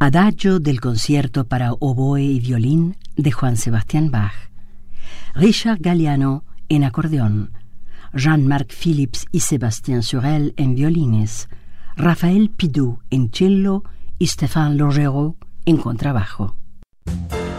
Adagio del concierto para oboe y violín de Juan Sebastián Bach. Richard Galliano en acordeón, Jean-Marc Philips y Sébastien Sorel en violines, Raphaël Pidoux en cello y Stéphane Logerot en contrabajo.